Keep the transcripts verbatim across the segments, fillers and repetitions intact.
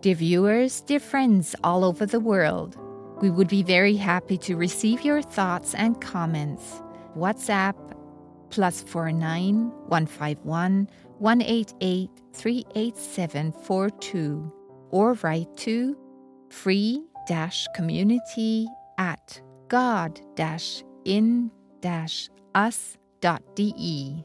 Dear viewers, dear friends all over the world, we would be very happy to receive your thoughts and comments. WhatsApp plus four nine one five one one eight eight three eight seven four two or write to free dash community at god dash in dash us dot de.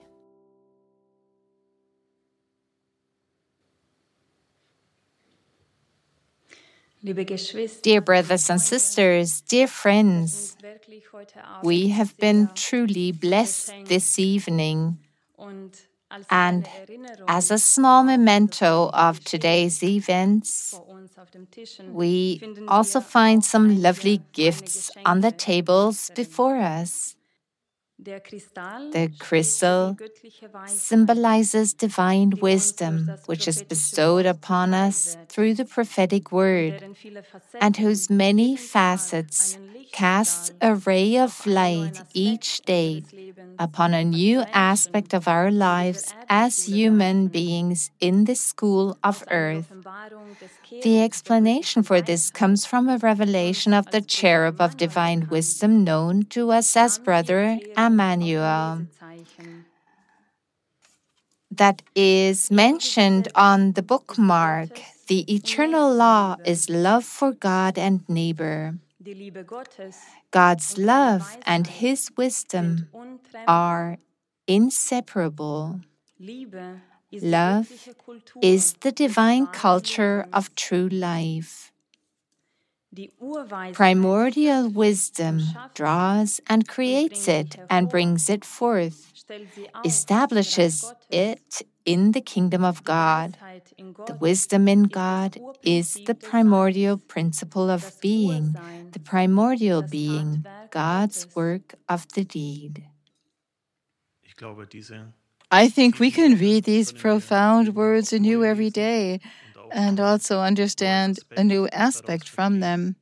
Dear brothers and sisters, dear friends, we have been truly blessed this evening, and as a small memento of today's events, we also find some lovely gifts on the tables before us. The crystal symbolizes divine wisdom, which is bestowed upon us through the prophetic word, and whose many facets casts a ray of light each day upon a new aspect of our lives as human beings in the school of earth. The explanation for this comes from a revelation of the cherub of divine wisdom known to us as Brother Emmanuel, that is mentioned on the bookmark. The eternal law is love for God and neighbor. God's love and His wisdom are inseparable. Love is the divine culture of true life. Primordial wisdom draws and creates it and brings it forth, establishes it in the kingdom of God. The wisdom in God is the primordial principle of being, the primordial being, God's work of the deed. I think we can read these profound words anew every day and also understand a new aspect from them.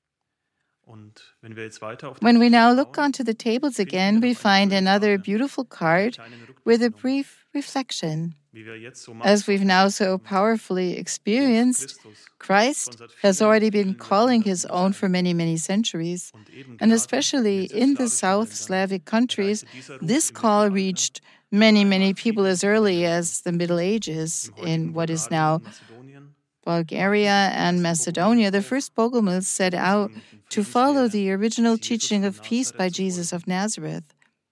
When we now look onto the tables again, we find another beautiful card with a brief reflection. As we've now so powerfully experienced, Christ has already been calling His own for many, many centuries. And especially in the South Slavic countries, this call reached many, many people as early as the Middle Ages. In what is now Bulgaria and Macedonia, the first Bogomils set out to follow the original teaching of peace by Jesus of Nazareth.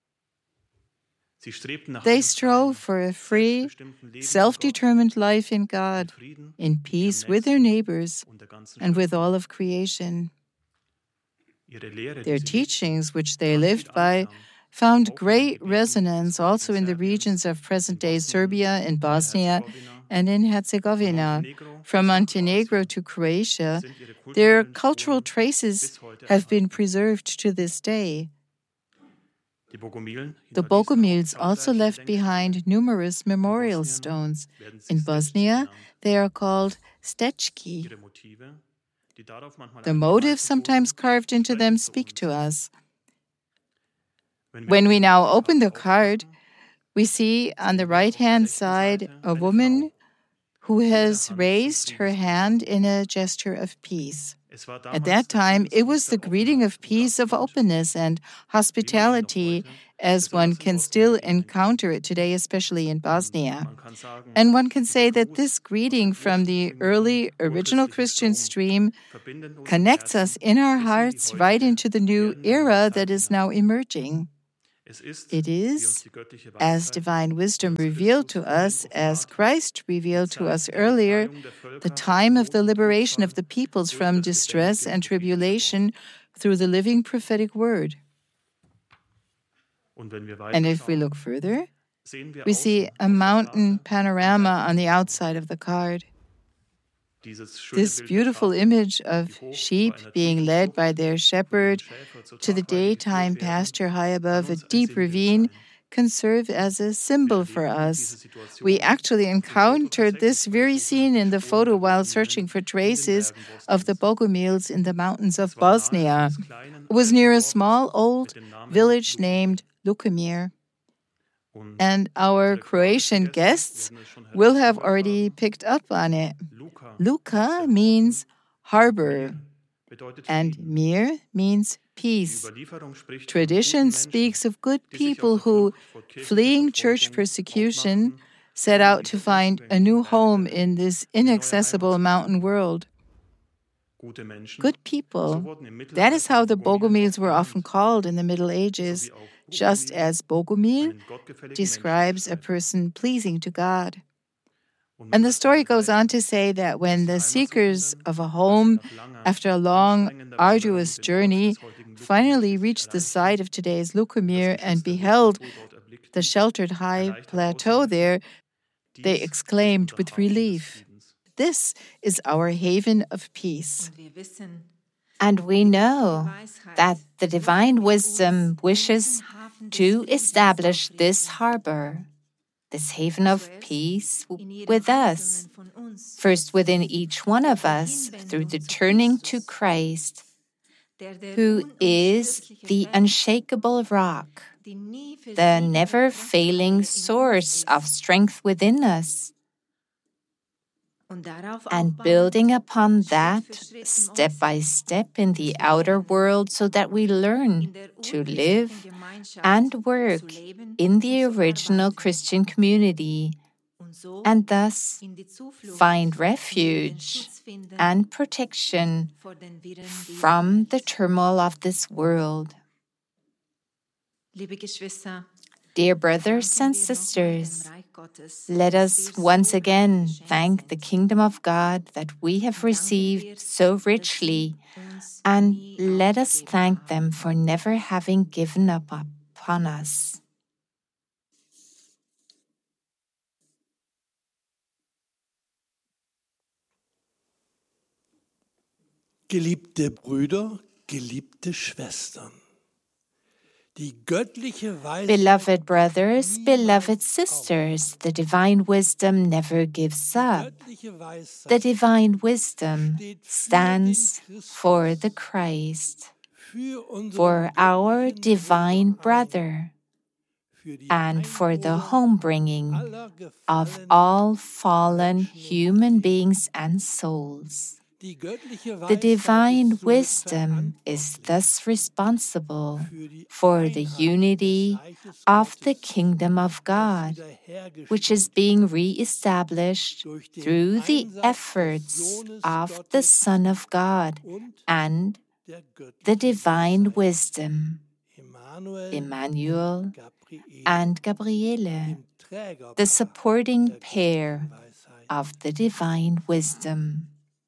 They strove for a free, self-determined life in God, in peace with their neighbors and with all of creation. Their teachings, which they lived by, found great resonance also in the regions of present-day Serbia, in Bosnia, and in Herzegovina. From Montenegro to Croatia, their cultural traces have been preserved to this day. The Bogomils also left behind numerous memorial stones. In Bosnia, they are called stečki. The motifs sometimes carved into them speak to us. When we now open the card, we see on the right-hand side a woman who has raised her hand in a gesture of peace. At that time, it was the greeting of peace, of openness and hospitality, as one can still encounter it today, especially in Bosnia. And one can say that this greeting from the early original Christian stream connects us in our hearts right into the new era that is now emerging. It is, as divine wisdom revealed to us, as Christ revealed to us earlier, the time of the liberation of the peoples from distress and tribulation through the living prophetic word. And if we look further, we see a mountain panorama on the outside of the card. This beautiful image of sheep being led by their shepherd to the daytime pasture high above a deep ravine can serve as a symbol for us. We actually encountered this very scene in the photo while searching for traces of the Bogomils in the mountains of Bosnia. It was near a small old village named Lukemir. And our Croatian guests will have already picked up on it. Luca means harbor, and Mir means peace. Tradition speaks of good people who, fleeing church persecution, set out to find a new home in this inaccessible mountain world. Good people. That is how the Bogomils were often called in the Middle Ages, just as Bogomil describes a person pleasing to God. And the story goes on to say that when the seekers of a home, after a long, arduous journey, finally reached the site of today's Lukomir and beheld the sheltered high plateau there, they exclaimed with relief, "This is our haven of peace." And we know that the divine wisdom wishes to establish this harbor, this haven of peace with us, first within each one of us through the turning to Christ, who is the unshakable rock, the never-failing source of strength within us. And building upon that, step by step in the outer world, so that we learn to live and work in the original Christian community, and thus find refuge and protection from the turmoil of this world. Dear brothers and sisters, let us once again thank the kingdom of God that we have received so richly, and let us thank them for never having given up upon us. Geliebte Brüder, geliebte Schwestern. Beloved brothers, beloved sisters, the divine wisdom never gives up. The divine wisdom stands for the Christ, for our divine brother, and for the home-bringing of all fallen human beings and souls. The divine wisdom is thus responsible for the unity of the kingdom of God, which is being re-established through the efforts of the Son of God and the divine wisdom, Emmanuel and Gabriele, the supporting pair of the divine wisdom.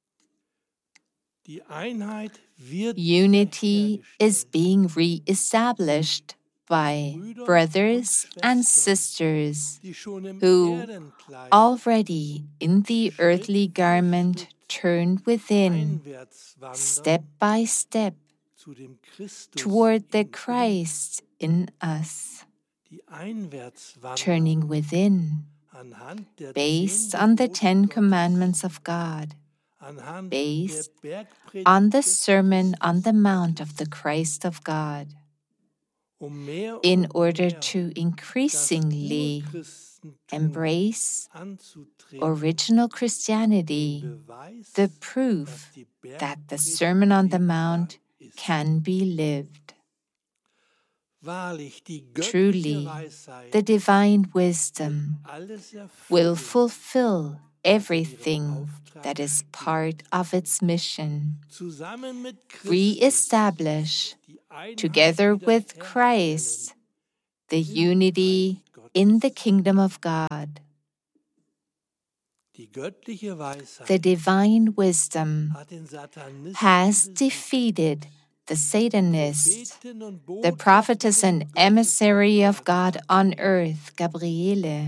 Unity is being re-established by brothers and sisters who already in the earthly garment turn within, step by step, toward the Christ in us, turning within, based on the Ten Commandments of God, based on the Sermon on the Mount of the Christ of God, in order to increasingly embrace original Christianity, the proof that the Sermon on the Mount can be lived. Truly, the divine wisdom will fulfill everything that is part of its mission. Re-establish, together with Christ, the unity in the kingdom of God. The divine wisdom has defeated the Satanist, the prophetess and emissary of God on earth, Gabriele,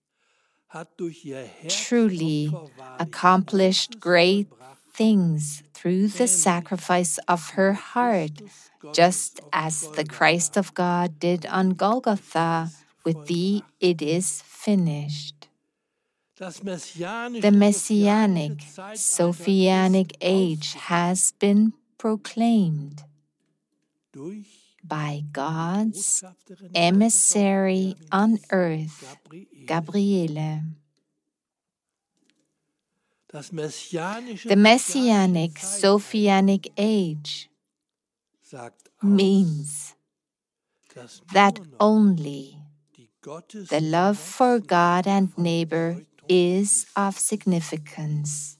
truly accomplished great things through the sacrifice of her heart, just as the Christ of God did on Golgotha with the "it is finished." The Messianic, Sophianic age has been proclaimed by God's emissary on earth, Gabriele. The Messianic Sophianic age means that only the love for God and neighbor is of significance.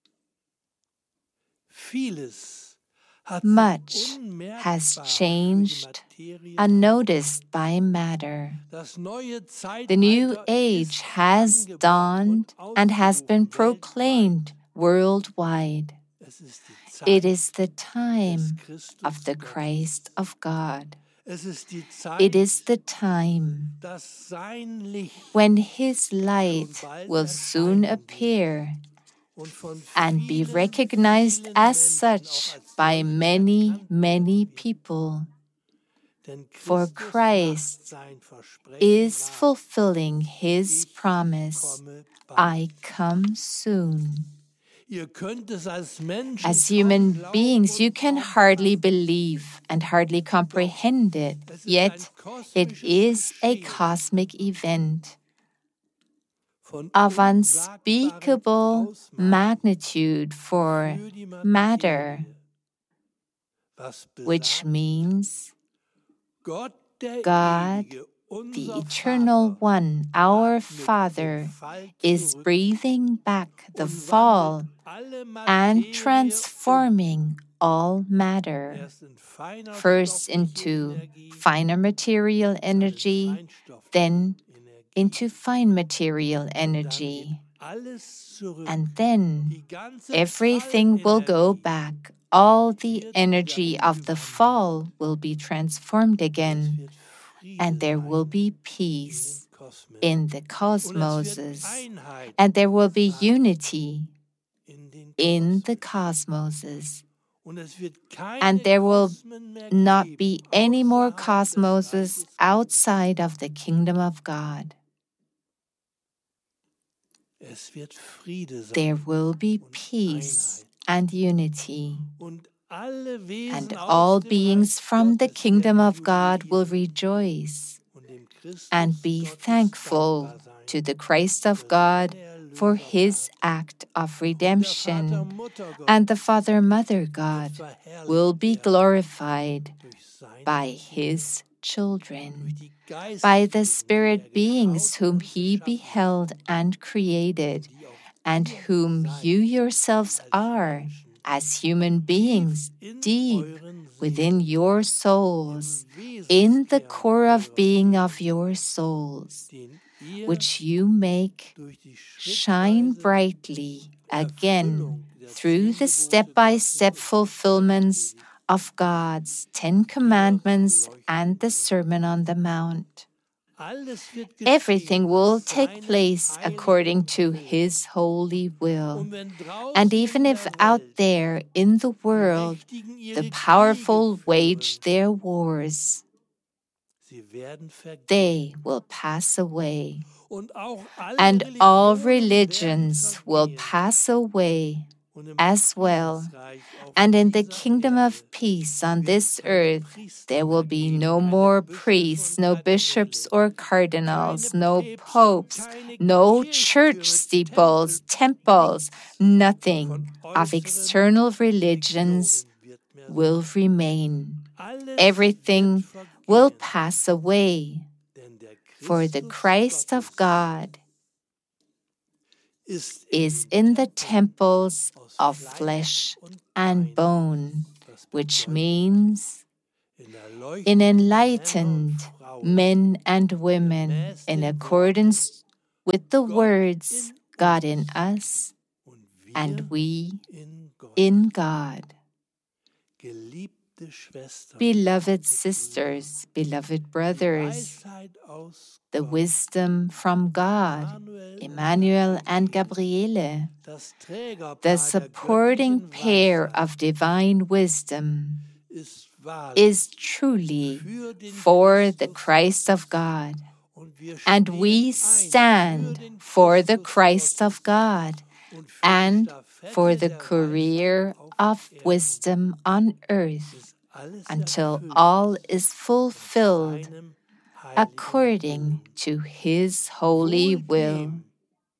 Much has changed unnoticed by matter. The new age has dawned and has been proclaimed worldwide. It is the time of the Christ of God. It is the time when His light will soon appear and be recognized as such by many, many people. For Christ is fulfilling His promise, I come soon. As human beings, you can hardly believe and hardly comprehend it, yet it is a cosmic event of unspeakable magnitude for matter, which means God, the Eternal One, our Father, is breathing back the fall and transforming all matter, first into finer material energy, then into fine material energy. And then everything will go back. All the energy of the fall will be transformed again, and there will be peace in the cosmoses, and there will be unity in the cosmoses, and there will not be any more cosmoses outside of the kingdom of God. There will be peace and unity, and all beings from the kingdom of God will rejoice and be thankful to the Christ of God for His act of redemption, and the Father, Mother God will be glorified by His children, by the spirit beings whom He beheld and created, and whom you yourselves are as human beings deep within your souls, in the core of being of your souls, which you make shine brightly again through the step-by-step fulfillments of God's Ten Commandments and the Sermon on the Mount. Everything will take place according to His holy will. And even if out there in the world the powerful wage their wars, they will pass away, and all religions will pass away as well. And in the kingdom of peace on this earth, there will be no more priests, no bishops or cardinals, no popes, no church steeples, temples, nothing of external religions will remain. Everything will pass away, for the Christ of God is in the temples of flesh and bone, which means in enlightened men and women in accordance with the words God in us and we in God. Beloved sisters, beloved brothers, the wisdom from God, Emmanuel and Gabriele, the supporting pair of divine wisdom, is truly for the Christ of God, and we stand for the Christ of God and for the career of wisdom on earth until all is fulfilled according to His holy will.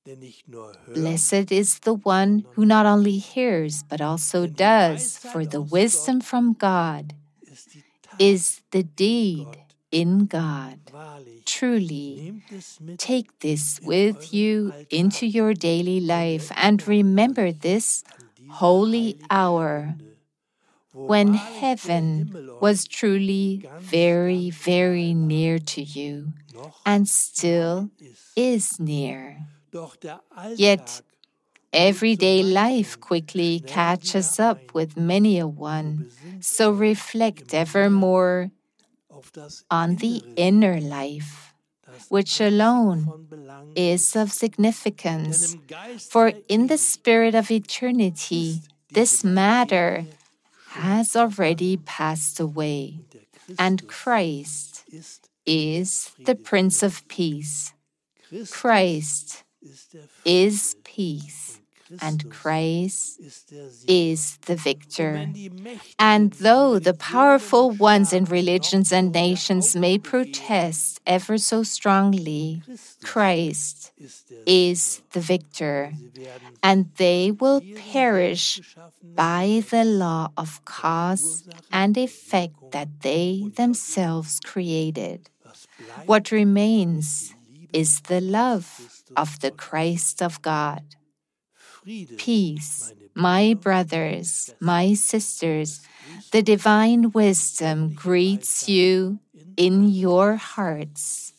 Blessed is the one who not only hears, but also does, for the wisdom from God is the deed in God. Truly, take this with you into your daily life and remember this holy hour when heaven was truly very, very near to you and still is near. Yet, everyday life quickly catches up with many a one, so reflect evermore on the inner life, which alone is of significance. For in the spirit of eternity, this matter has already passed away, and Christ is the Prince of Peace. Christ is peace, and Christ is the victor. And though the powerful ones in religions and nations may protest ever so strongly, Christ is the victor, and they will perish by the law of cause and effect that they themselves created. What remains is the love of the Christ of God. Peace, my brothers, my sisters, the divine wisdom greets you in your hearts.